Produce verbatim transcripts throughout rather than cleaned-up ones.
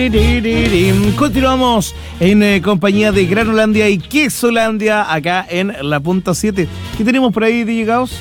Continuamos en eh, compañía de Granolandia y Quesolandia acá en la punta siete. ¿Qué tenemos por ahí, D J Gauss?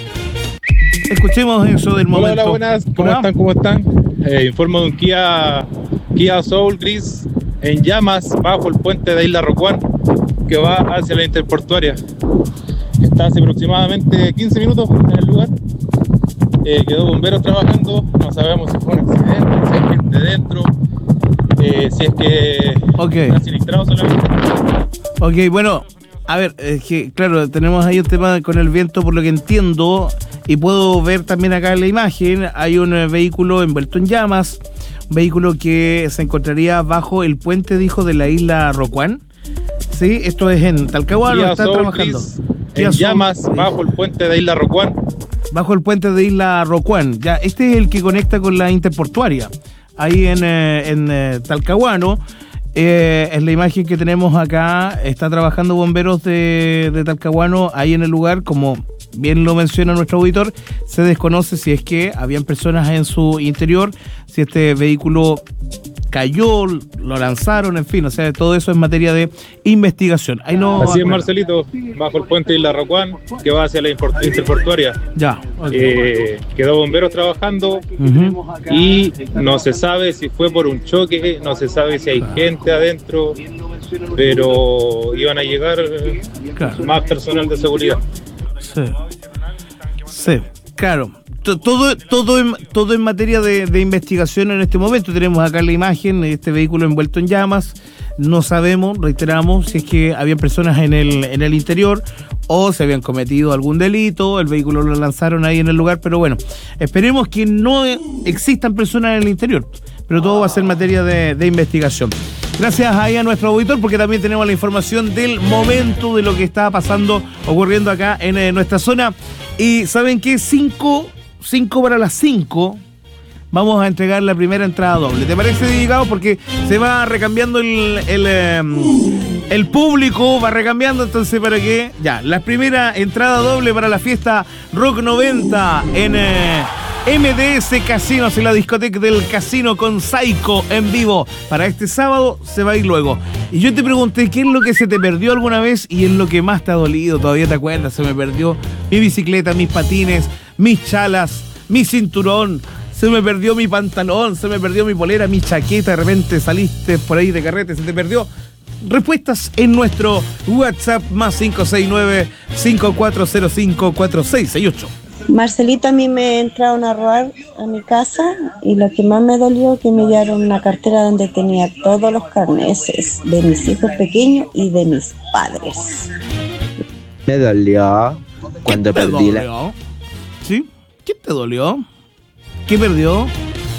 Escuchemos eso del momento. Hola, hola, buenas. ¿Cómo Hola. están? ¿Cómo están? Eh, informo de un Kia, Kia Soul gris en llamas bajo el puente de Isla Rocuán que va hacia la interportuaria. Está hace aproximadamente quince minutos en el lugar. Eh, quedó bomberos trabajando. No sabemos si fue un accidente, si hay gente dentro, eh, si es que Okay. está sinistrado solamente. Ok, bueno, a ver, es que claro, tenemos ahí un tema con el viento, por lo que entiendo, y puedo ver también acá en la imagen, hay un eh, vehículo envuelto en llamas, un vehículo que se encontraría bajo el puente, dijo, de la isla Rocuán. Sí, esto es en Talcahuano, Kia está Soul trabajando. gris Kia en Soul, llamas eh, bajo el puente de Isla Rocuán. Bajo el puente de Isla Rocuán. Ya, este es el que conecta con la interportuaria, ahí en, eh, en eh, Talcahuano. Eh, es la imagen que tenemos acá. Está trabajando bomberos de, de Talcahuano ahí en el lugar, como bien lo menciona nuestro auditor. Se desconoce si es que habían personas en su interior, si este vehículo cayó, lo lanzaron, en fin, o sea, todo eso es materia de investigación. Ahí no. Así es, Marcelito, bajo el puente de Isla Rocuán, que va hacia la import- interportuaria. Ya. Okay. Eh, quedó bomberos trabajando Uh-huh. y no se sabe si fue por un choque, no se sabe si hay gente adentro, pero iban a llegar eh, Claro. más personal de seguridad. Sí. Sí, claro. T- Todo, todo, en, todo en materia de, de investigación en este momento. Tenemos acá la imagen, este vehículo envuelto en llamas. No sabemos, reiteramos, si es que había personas en el, en el interior o se habían cometido algún delito. El vehículo lo lanzaron ahí en el lugar, pero bueno, esperemos que no existan personas en el interior. Pero todo va a ser materia de, de investigación. Gracias ahí a nuestro auditor, porque también tenemos la información del momento de lo que está pasando, ocurriendo acá en eh, nuestra zona. Y ¿saben qué? Cinco, cinco para las cinco vamos a entregar la primera entrada doble. ¿Te parece, dedicado? Porque se va recambiando el, el, eh, el público, va recambiando, entonces para que ya, la primera entrada doble para la fiesta Rock noventa en eh, M D S Casinos, en la discoteca del casino con Psycho en vivo. Para este sábado se va a ir luego. Y yo te pregunté, ¿qué es lo que se te perdió alguna vez y es lo que más te ha dolido? ¿Todavía te acuerdas? Se me perdió mi bicicleta, mis patines, mis chalas, mi cinturón, se me perdió mi pantalón, se me perdió mi polera, mi chaqueta, de repente saliste por ahí de carrete, se te perdió. Respuestas en nuestro WhatsApp más cinco seis nueve, cinco cuatro cero cinco, cuatro seis seis ocho. Marcelita, a mí me entraron a robar a mi casa y lo que más me dolió es que me dieron una cartera donde tenía todos los carneses de mis hijos pequeños y de mis padres. Me dolió cuando ¿Qué te perdí la... dolió? ¿Sí? ¿Qué te dolió? ¿Qué perdió?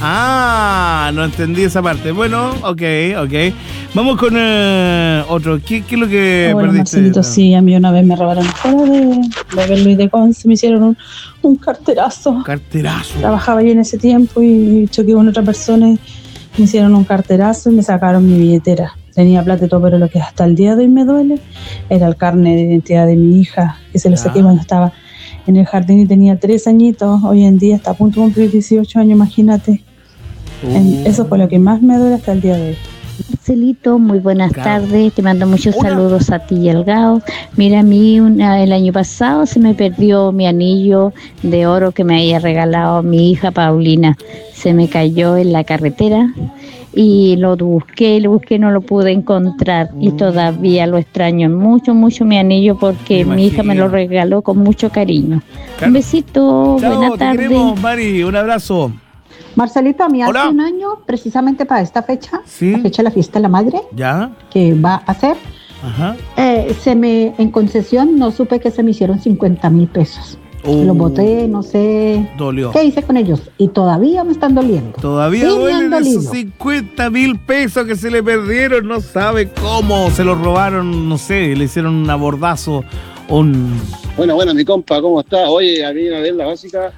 Ah, no entendí esa parte. Bueno, ok, ok. Vamos con eh, otro. ¿Qué, ¿Qué es lo que Hola, perdiste? Marcelito, sí, a mí una vez me robaron fuera de, de Berlo y de Conce, me hicieron un, un carterazo. Carterazo. Trabajaba ahí en ese tiempo y choqué con otra persona y me hicieron un carterazo y me sacaron mi billetera. Tenía plata y todo, pero lo que hasta el día de hoy me duele era el carnet de identidad de mi hija, que se lo saqué cuando estaba en el jardín y tenía tres añitos. Hoy en día está a punto de cumplir dieciocho años, imagínate. Uh. En, eso fue lo que más me duele hasta el día de hoy. Marcelito, muy buenas Claro. tardes, te mando muchos Hola. saludos a ti y al Gao. Mira, a mí una, el año pasado se me perdió mi anillo de oro que me había regalado mi hija Paulina. Se me cayó en la carretera y lo busqué, lo busqué, no lo pude encontrar y todavía lo extraño mucho, mucho mi anillo porque Me mi hija me lo imagino. regaló con mucho cariño. Claro. Un besito, Chao, buena te tarde. queremos, Mari. Un abrazo. Marcelito, a mí hace Hola. un año, precisamente para esta fecha, Sí. la fecha de la fiesta de la madre, ¿Ya? que va a ser, Ajá. eh, se me, en concesión, no supe que se me hicieron cincuenta mil pesos. Uh, Los boté, no sé Dolió. qué hice con ellos. Y todavía me están doliendo. Todavía Sí, me han duelen esos dolido. cincuenta mil pesos que se le perdieron. No sabe cómo se los robaron. No sé, le hicieron un abordazo. Un... Bueno, bueno, mi compa, ¿cómo está? Oye, a mí una vez la básica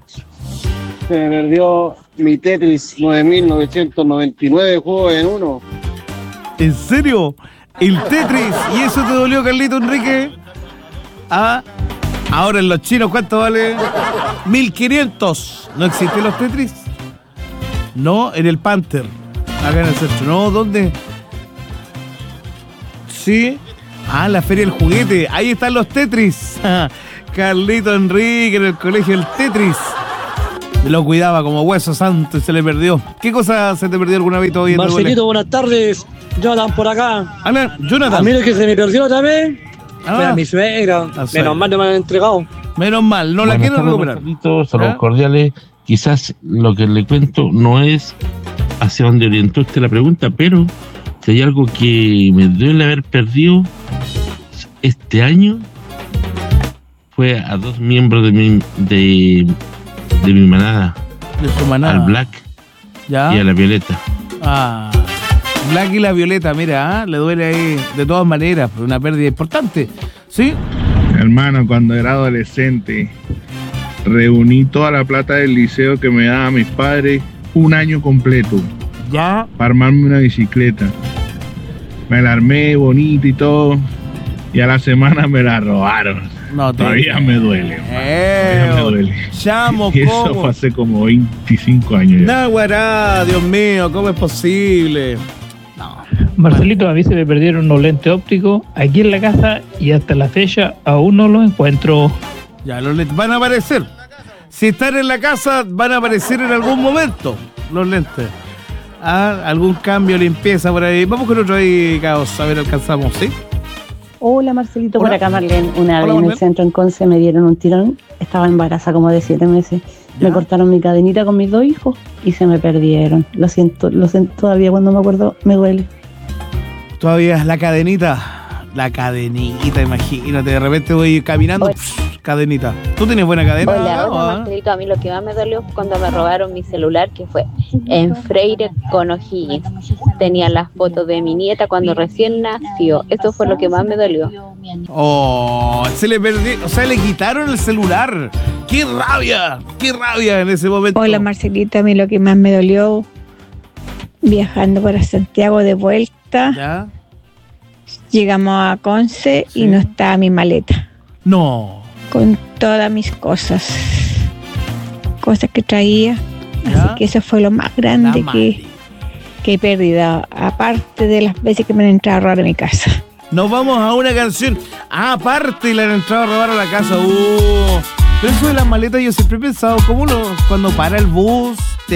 se me perdió mi Tetris nueve mil novecientos noventa y nueve juegos en uno. ¿En serio? El Tetris. ¿Y eso te dolió, Carlito Enrique? Ah, ahora en los chinos, ¿cuánto vale? mil quinientos. ¿No existen los Tetris? No, en el Panther. Acá en el centro. No, ¿dónde? Sí. Ah, la Feria del Juguete. Ahí están los Tetris. Carlito Enrique en el colegio del Tetris. Lo cuidaba como hueso santo y se le perdió. ¿Qué cosa se te perdió alguna vez todavía? Marcelito, buenas tardes. Jonathan por acá. Hola, Jonathan. A mí lo que se me perdió otra vez. Ah. Pero a mi suegra. Menos mal no me han entregado. Menos mal, no la quiero recuperar. Saludos ¿Ah? cordiales. Quizás lo que le cuento no es hacia donde orientó usted la pregunta, pero si hay algo que me duele haber perdido este año, fue a dos miembros de mi, de, de mi manada. De su manada. Al Black ¿Ya? y a la Violeta. Ah, Black y la Violeta, mira, ¿eh? Le duele ahí de todas maneras, una pérdida importante, ¿sí? Hermano, cuando era adolescente, reuní toda la plata del liceo que me daban mis padres un año completo. ¿Ya? Para armarme una bicicleta. Me la armé bonita y todo, y a la semana me la robaron. No, te... Todavía me duele. Eh, Todavía me duele. Chamo, y eso ¿cómo? fue hace como veinticinco años. Naguará, Dios mío, ¿cómo es posible? No. Marcelito, a mí se me perdieron unos lentes ópticos aquí en la casa y hasta la fecha aún no los encuentro. Ya, los lentes van a aparecer. Si están en la casa, van a aparecer en algún momento los lentes. Ah, algún cambio, limpieza por ahí. Vamos con otro ahí, Caos, a ver, alcanzamos, ¿sí? Hola Marcelito, Hola. por acá Marlene. Una Hola, vez en Marlene. el centro en Conce me dieron un tirón. Estaba embarazada como de siete meses. ¿Ya? Me cortaron mi cadenita con mis dos hijos y se me perdieron. Lo siento, lo siento todavía cuando me acuerdo, me duele. Todavía la cadenita. La cadenita, imagínate. De repente voy caminando, psh, cadenita. ¿Tú tienes buena cadena? Hola, ¿no? hola Marcelito, a mí lo que más me dolió fue cuando me robaron mi celular, que fue en Freire con O'Higgins. Tenía las fotos de mi nieta cuando recién nació. Esto fue lo que más me dolió. Oh, se le perdió, o sea, le quitaron el celular. ¡Qué rabia! ¡Qué rabia en ese momento! Hola Marcelito, a mí lo que más me dolió viajando para Santiago de vuelta. ¿Ya? Llegamos a Conce Sí. y no estaba mi maleta. No. Con todas mis cosas. Cosas que traía. ¿Ya? Así que eso fue lo más grande La que, que he perdido. Aparte de las veces que me han entrado a robar a mi casa. Nos vamos a una canción. Ah, aparte le han entrado a robar a la casa. Uh. Pero eso de las maletas yo siempre he pensado, ¿cómo lo, cuando para el bus